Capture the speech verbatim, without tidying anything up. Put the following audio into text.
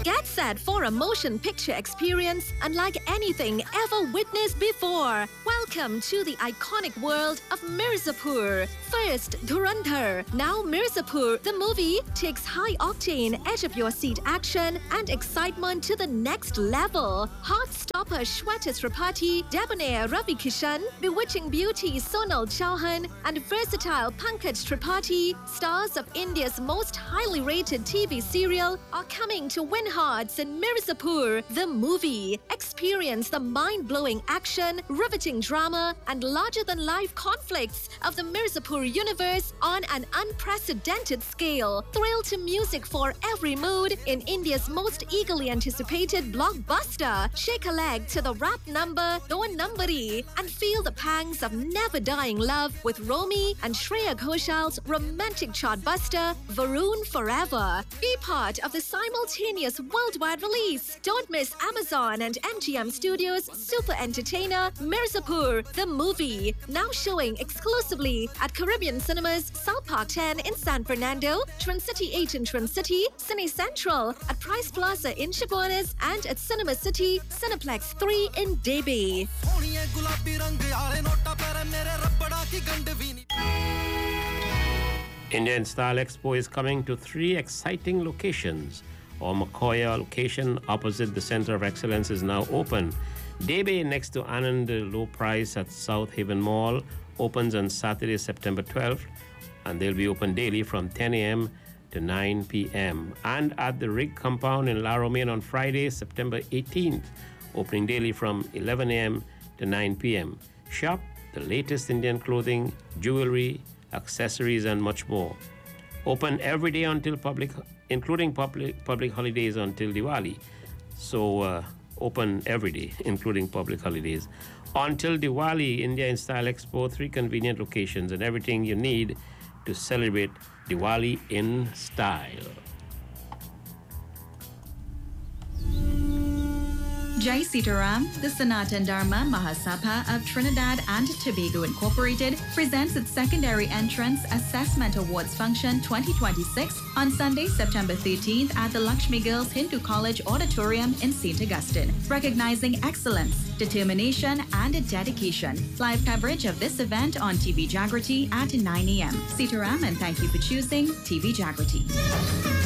Get set for a motion picture experience unlike anything ever witnessed before. Welcome to the iconic world of Mirzapur. First, Dhurandhar. Now Mirzapur, the movie, takes high-octane, edge-of-your-seat action and excitement to the next level. Heartstopper Shweta Tripathi, debonair Ravi Kishan, bewitching beauty Sonal Chauhan, and versatile Pankaj Tripathi, stars of India's most highly rated T V serial, are coming to win hearts in Mirzapur, the movie. Experience the mind-blowing action, riveting drama, and larger-than-life conflicts of the Mirzapur universe on an unprecedented scale. Thrill to music for every mood in India's most eagerly anticipated blockbuster. Shake a leg to the rap number Do Numbari and feel the pangs of never-dying love with Romy and Shreya Ghoshal's romantic chartbuster Varun Forever. Be part of the simultaneous worldwide release. Don't miss Amazon and M G M Studios' super entertainer Mirzapur, the movie. Now showing exclusively at Caribbean Cinemas, South Park ten in San Fernando, Trincity eight in Trincity, Cine Central at Price Plaza in Chaguanas, and at Cinema City, Cineplex three in Debe. India in Style Expo is coming to three exciting locations. Our Makoya location opposite the Center of Excellence is now open. Debe next to Anand Low Price at South Haven Mall opens on Saturday, September twelfth, and they'll be open daily from ten a.m. to nine p.m. And at the Rig Compound in La Romaine on Friday, September eighteenth, opening daily from eleven a.m. to nine p.m. Shop the latest Indian clothing, jewelry, accessories, and much more. Open every day until public, including public public holidays until Diwali. So uh, open every day, including public holidays. Until Diwali, India in Style Expo, three convenient locations and everything you need to celebrate Diwali in style. Jai Sitaram, the Sanatan Dharma Mahasabha of Trinidad and Tobago Incorporated presents its secondary entrance assessment awards function twenty twenty-six on Sunday, September thirteenth at the Lakshmi Girls Hindu College Auditorium in Saint Augustine, recognizing excellence, determination, and dedication. Live coverage of this event on T V Jagrati at nine a.m. Sitaram, and thank you for choosing T V Jagrati.